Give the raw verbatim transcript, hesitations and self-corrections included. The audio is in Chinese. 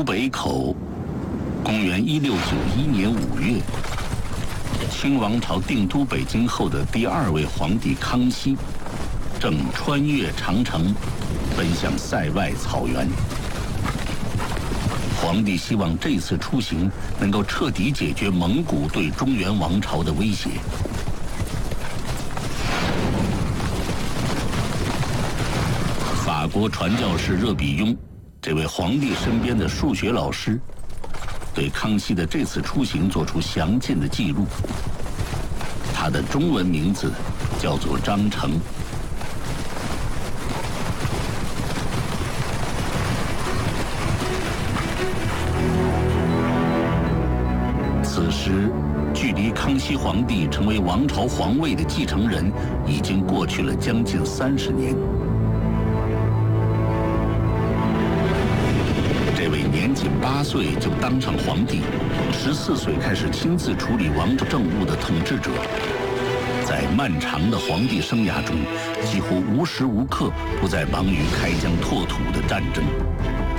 北口，公元一六九一年五月，清王朝定都北京后的第二位皇帝康熙，正穿越长城，奔向塞外草原。皇帝希望这次出行能够彻底解决蒙古对中原王朝的威胁。法国传教士热比雍，这位皇帝身边的数学老师，对康熙的这次出行做出详尽的记录。他的中文名字叫做张成。此时，距离康熙皇帝成为王朝皇位的继承人已经过去了将近三十年。这位年仅八岁就当上皇帝，十四岁开始亲自处理王朝政务的统治者，在漫长的皇帝生涯中，几乎无时无刻不在忙于开疆拓土的战争。